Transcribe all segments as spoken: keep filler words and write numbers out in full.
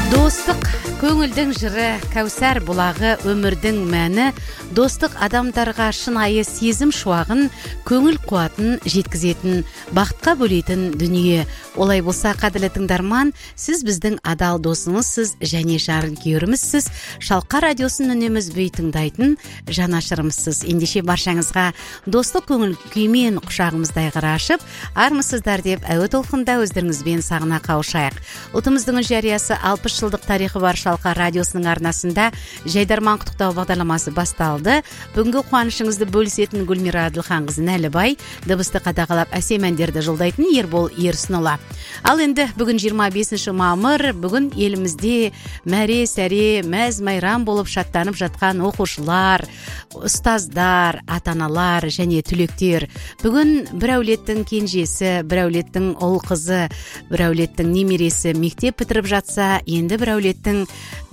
Достық көңілдің жыры, кәусар бұлағы өмірдің мәні, достық адамдарға шынайы сезім шуағын, көңіл қуатын жеткізетін, бақытқа бөлейтін дүние. Олай болса, қадірлі тыңдарман, сіз біздің адал досыңызсыз және жарынкүйерімізсіз, Шалқар радиосын үнеміз бүй тыңдайтын жанашырымызсыз. Ендеше баршаңызға достық көңіл күймен құшағымыздай ашып, армысыздар деп әуе толқында өздеріңізбен сағына қауышайық. Ұлтымыздың жариясы алпыс жылдық тарихы бар Шалқар радиосының арнасында жайдарман құттықтау бағдарламасы басталды. Бүгінгі қуанышыңызды бөлісетін Гүлмира Әділханқызы Нәлібай, дыбысты қадағалап әсем әндерді жолдайтын Ербол Ерсінұлы. Ал енді бүгін жиырма бесінші мамыр, бүгін елімізде мәре сәре мәз майрам болып шаттанып жатқан оқушылар, ұстаздар, ата-аналар және түлектер. Бүгін бір әулеттің кенжесі, бір әулеттің ұл қызы, бір әулеттің немересі мектеп бітіріп жатса, енді бір әулеттің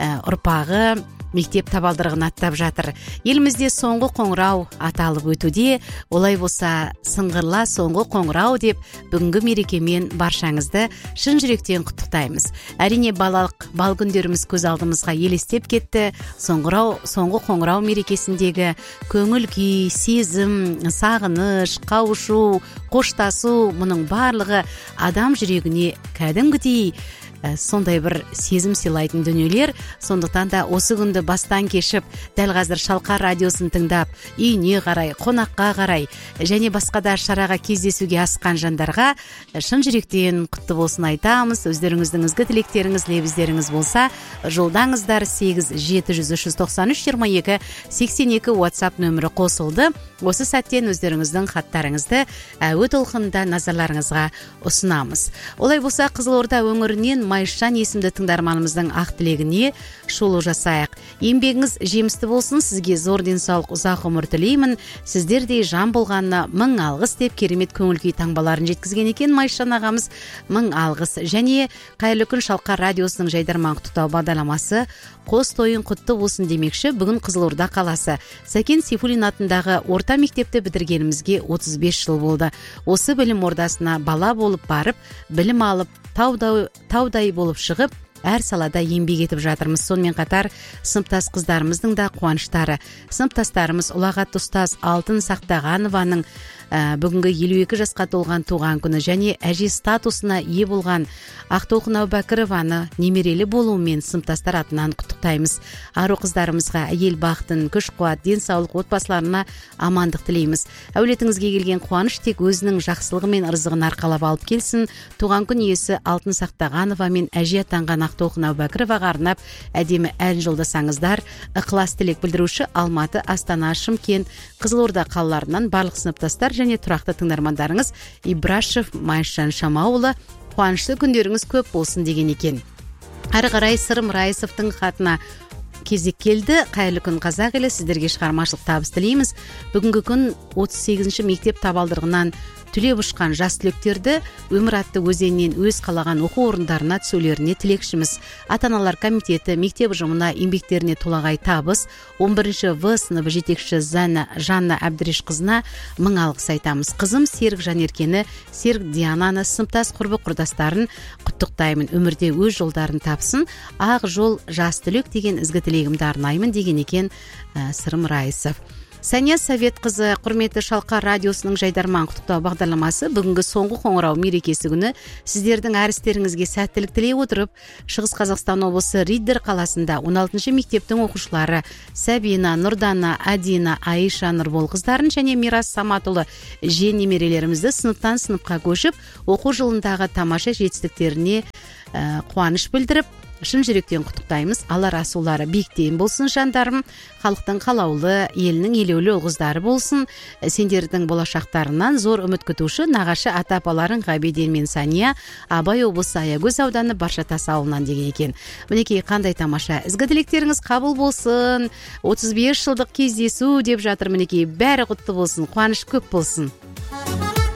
ұрпағы мектеп табалдырығын аттап жатыр. Елімізде соңғы қоңырау аталып өтуде. Олай болса, сыңғырла соңғы қоңырау деп бүгінгі мерекемен баршаңызды шын жүректен құттықтаймыз. Әрине, балалық бал күндеріміз көз алдымызға елестеп кетті. Соңғырау, соңғы қоңырау мерекесіндегі көңіл күй, сезім, сағыныш, қауышу, қоштасу, мұның барлығы адам жүрегіне кәдімгідей сондай бір сезім сыйлайтын дүниелер. Сондықтан да осы күнді бастан кешіп, дәл қазір Шалқар радиосын тыңдап, үйіне қарай, қонаққа қарай және басқа да шараға кездесуге асқан жандарға шын жүректен құтты болсын айтамыз. Өздеріңіздің ізгі тілектеріңіз, лебіздеріңіз болса, жолдаңыздар. Сегіз жеті жүз үш жүз тоқсан үш жиырма екі сексен екі WhatsApp нөмірі қосылды. Осы сәттен өздеріңіздің хаттарыңызды әуе толқынында назарларыңызға ұсынамыз. Олай болса, Қызылорда өңірінен Майшан есімді тыңдарманымыздың ақ тілегіне шолу жасайық. Еңбегіңіз жемісті болсын, сізге зор денсаулық, ұзақ ғұмыр тілеймін. Сіздердей жан болғанына мың алғыс деп керемет көңіл күй таңбаларын жеткізген екен Майшан ағамыз. Мың алғыс. Және қайырлы күн Шалқар радиосының жайдарман құттықтау бағдарламасы қос тойын құтты болсын демекші. Бүгін Қызылорда қаласы Сәкен Сейфуллин атындағы орта мектепті бітіргенімізге отыз бес жыл болды. Осы білім ордасына бала болып барып, білім алып, таудай, таудай болып шығып, әр салада еңбек етіп жатырмыз. Сонымен қатар сыныптас қыздарымыздың да қуаныштары. Сыныптастарымыз ұлағат ұстаз Алтын Сақтағанованың ә, бүгінгі елу екі жасқа толған туған күні және әже статусына ие болған Ақтолқын Әубәкірованы немерелі болуымен сыныптастар атынан құттықтаймыз. Ару қыздарымызға әйел бақытын, күш қуат, денсаулық, отбасыларына амандық тілейміз. Әулетіңізге келген қуаныш тек өзінің жақсылығы мен ырзығын арқалап алып келсін. Туған күн иесі Алтын Сақтағанова мен әже атанған Ақтолқын Әубәкіроваға арнап әдемі ән жолдасаңыздар. Ықылас тілек білдіруші Алматы, Астана, Шымкент, Қызылорда қалаларынан барлық сыныптастар және тұрақты тыңдармандарыңыз Ибрашев Майшан Шамаулы, қуанышты күндеріңіз көп болсын деген екен. Әрі қарай Сырым Райысовтың хатына кезек келді. Қайырлы күн қазақ елі, сіздерге шығармашылық табыс тілейміз. Бүгінгі күн отыз сегізінші мектеп табалдырығынан түлеп ұшқан жас түлектерді өмір атты өзеннен өз қалаған оқу орындарына түсулеріне тілекшіміз. Ата-аналар комитеті мектеп ұжымына еңбектеріне толағай табыс. он бірінші В сыныбы жетекші Зана Жанна Әбдірешқызына мың алғыс айтамыз. Қызым Серік Жанеркені, Серік Диананы, сыныптас құрбы құрдастарын құттықтаймын. Өмірде өз жолдарын тапсын. Ақ жол жас түлек деген ізгі тілегімді арнаймын деген екен ә, Сырым Райысов. Сәния Совет қызы, құрметті Шалқар радиосының жайдарман құттықтау бағдарламасы бүгінгі соңғы қоңырау мерекесі күні сіздердің әрістеріңізге сәттілік тілей отырып, Шығыс Қазақстан облысы Риддер қаласында он алтыншы мектептің оқушылары Сәбина, Нұрдана, Адина, Аиша, Нұрбол қыздарын және Мирас Саматұлы жен немерелерімізді сыныптан сыныпқа көшіп, оқу жылындағы тамаша жетістіктеріне ә, қуаныш білдіріп, шын жүректен құттықтаймыз. Алла расулары биіктен болсын жандарым, халықтың қалаулы, елінің елеулі ұлғыздары болсын. Сендердің болашақтарынан зор үміт күтуші нағашы ата-апаларың Ғабиден мен Сания, Абай облысы Аягөз ауданы Баршатас ауылынан деген екен. Мінекей қандай тамаша. Ізгі тілектеріңіз қабыл болсын. отыз бес жылдық кездесу деп жатыр. Мінекей бәрі құтты болсын, қуаныш көп болсын.